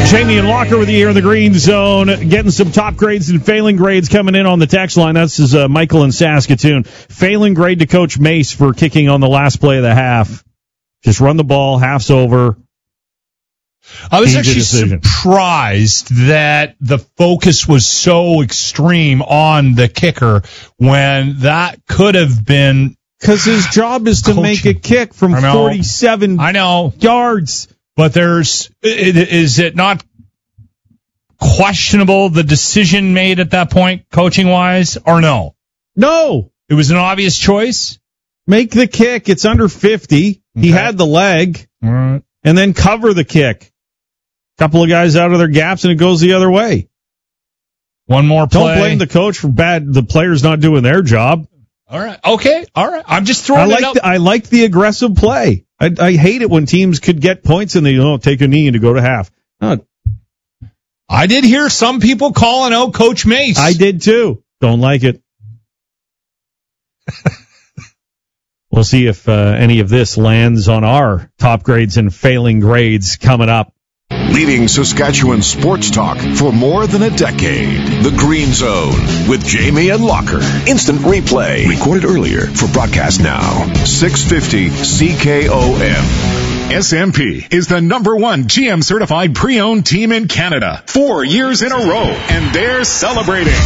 Jamie and Locker with you here in the Green Zone, getting some top grades and failing grades coming in on the text line. This is Michael in Saskatoon. Failing grade to Coach Mace for kicking on the last play of the half. Just run the ball, half's over. I was actually surprised that the focus was so extreme on the kicker when that could have been... Because his job is to make a kick from 47 yards. But is it not questionable, the decision made at that point, coaching-wise, or no? No. It was an obvious choice? Make the kick. It's under 50. Okay. He had the leg. All right. And then cover the kick. Couple of guys out of their gaps, and it goes the other way. One more play. Don't blame the coach for the players not doing their job. All right. Okay. All right. I'm just throwing it up. I like the aggressive play. I hate it when teams could get points and they take a knee to go to half. I did hear some people calling out Coach Mace. I did too. Don't like it. We'll see if any of this lands on our top grades and failing grades coming up. Leading Saskatchewan sports talk for more than a decade. The Green Zone with Jamie and Locker. Instant replay. Recorded earlier for broadcast now. 650 CKOM. SMP is the #1 GM certified pre-owned team in Canada. 4 years in a row, and they're celebrating.